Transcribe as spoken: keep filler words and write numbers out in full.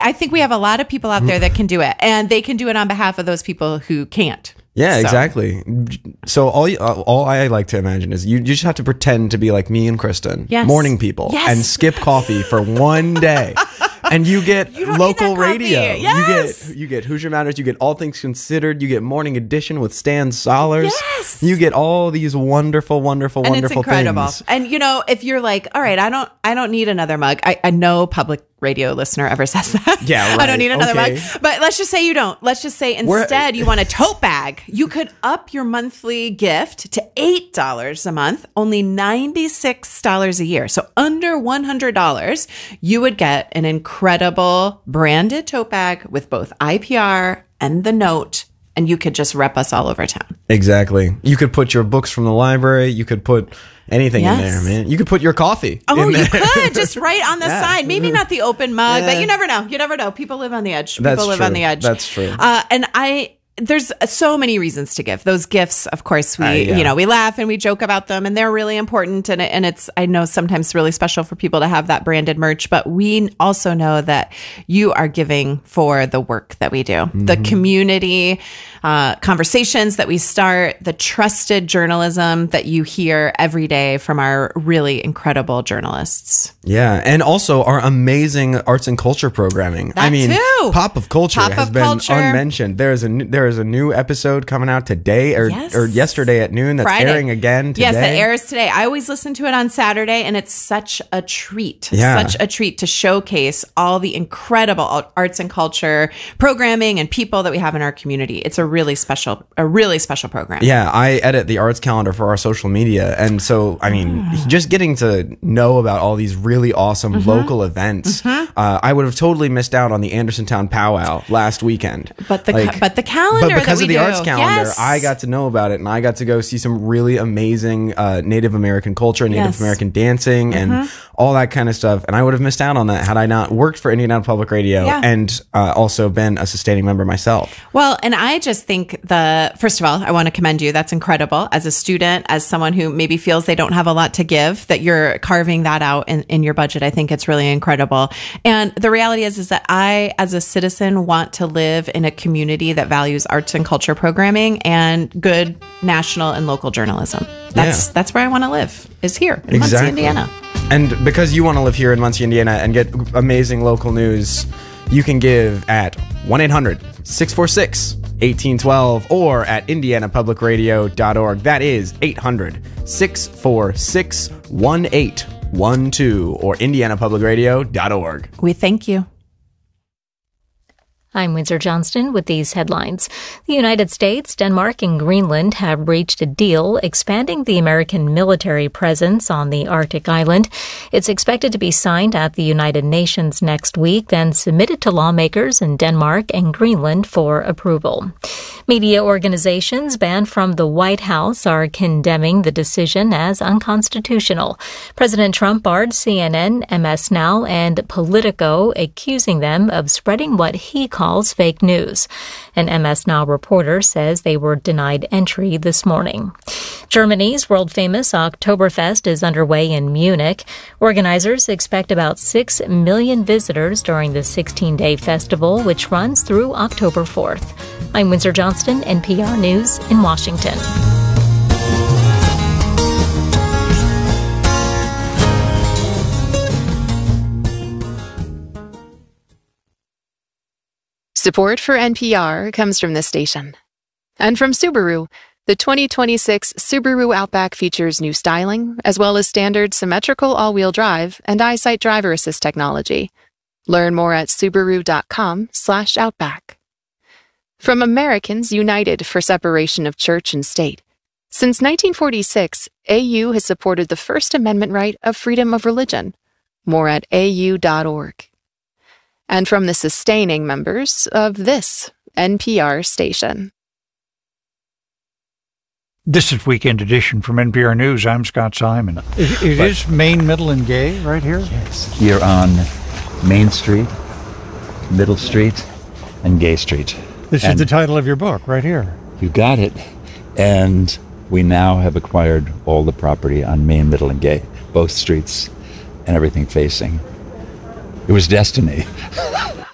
I think we have a lot of people out there that can do it, and they can do it on behalf of those people who can't. Yeah, so. exactly. So all you, uh, all I like to imagine is you, you just have to pretend to be like me and Kristen, yes. morning people, yes. and skip coffee for one day. And you get you local radio. Yes. You get you get Hoosier Matters. You get All Things Considered. You get Morning Edition with Stan Solars. Yes. You get all these wonderful, wonderful, and wonderful it's incredible. things. And you know, if you're like, all right, I don't, I don't need another mug. I, I know public radio listener ever says that. Yeah, right. I don't need another okay. mug. But let's just say you don't. Let's just say instead We're, you want a tote bag. You could up your monthly gift to eight dollars a month, only ninety-six dollars a year. So under one hundred dollars, you would get an incredible branded tote bag with both I P R and the note. And you could just rep us all over town. Exactly. You could put your books from the library. You could put anything yes. in there, man. You could put your coffee. Oh, in you there. could just right on the yeah. side. Maybe not the open mug, yeah. but you never know. You never know. People live on the edge. People That's live true. on the edge. That's true. Uh, and I. There's so many reasons to give. Those gifts, of course, we, uh, yeah. you know, we laugh and we joke about them, and they're really important. And, and it's, I know sometimes really special for people to have that branded merch, but we also know that you are giving for the work that we do, mm-hmm. the community uh, conversations that we start, the trusted journalism that you hear every day from our really incredible journalists. Yeah. And also our amazing arts and culture programming. That I mean, too. Pop of Culture Pop has of been culture. unmentioned. There is a there is a new episode coming out today or, yes. or yesterday at noon that's Friday. airing again today. Yes, it airs today. I always listen to it on Saturday, and it's such a treat. Yeah. Such a treat to showcase all the incredible arts and culture programming and people that we have in our community. It's a really special, a really special program. Yeah, I edit the arts calendar for our social media. And so, I mean, mm. just getting to know about all these really awesome mm-hmm. local events, mm-hmm. uh, I would have totally missed out on the Andersontown Powwow last weekend. But the like, but the calendar But because that of the do. arts calendar, yes. I got to know about it, and I got to go see some really amazing uh, Native American culture, Native yes. American dancing, mm-hmm. and all that kind of stuff. And I would have missed out on that had I not worked for Indiana Public Radio yeah. and uh, also been a sustaining member myself. Well, and I just think the, first of all, I want to commend you. That's incredible. As a student, as someone who maybe feels they don't have a lot to give, that you're carving that out in, in your budget. I think it's really incredible. And the reality is, is that I, as a citizen, want to live in a community that values arts and culture programming and good national and local journalism. That's yeah. that's where I want to live, is here in exactly. Muncie, Indiana. And because you want to live here in Muncie, Indiana and get amazing local news, you can give at one eight hundred six four six one eight one two or at indiana public radio dot org. That is eight hundred six four six one eight one two or indiana public radio dot org. We thank you. I'm Windsor Johnston with these headlines. The United States, Denmark, and Greenland have reached a deal expanding the American military presence on the Arctic island. It's expected to be signed at the United Nations next week, then submitted to lawmakers in Denmark and Greenland for approval. Media organizations banned from the White House are condemning the decision as unconstitutional. President Trump barred C N N, M S Now, and Politico, accusing them of spreading what he calls calls fake news. An M S Now reporter says they were denied entry this morning. Germany's world-famous Oktoberfest is underway in Munich. Organizers expect about six million visitors during the sixteen-day festival, which runs through October fourth. I'm Windsor Johnston, N P R News in Washington. Support for N P R comes from this station. And from Subaru, the twenty twenty-six Subaru Outback features new styling, as well as standard symmetrical all-wheel drive and EyeSight driver assist technology. Learn more at Subaru.com slash Outback. From Americans United for Separation of Church and State. Since nineteen forty-six, A U has supported the First Amendment right of freedom of religion. More at A U dot org. And from the sustaining members of this N P R station. This is Weekend Edition from N P R News. I'm Scott Simon. It, it is Main, Middle, and Gay right here? Yes. You're on Main Street, Middle Street, and Gay Street. This and is the title of your book right here. You got it. And we now have acquired all the property on Main, Middle, and Gay, both streets and everything facing. It was destiny.